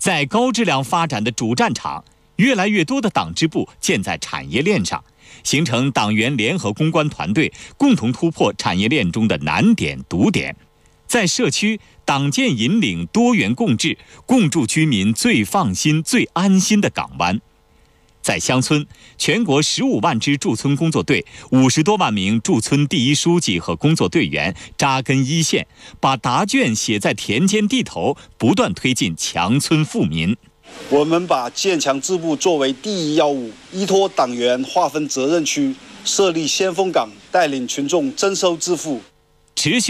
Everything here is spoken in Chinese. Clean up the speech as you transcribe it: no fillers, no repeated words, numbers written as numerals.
在高质量发展的主战场，越来越多的党支部建在产业链上，形成党员联合攻关团队，共同突破产业链中的难点堵点。在社区，党建引领多元共治，共筑居民最放心、最安心的港湾。在乡村，全国15万支驻村工作队、50多万名驻村第一书记和工作队员扎根一线，把答卷写在田间地头，不断推进强村富民。 我们把建强支部作为第一要务，依托党员划分责任区，设立先锋岗，带领群众征收支付。 持续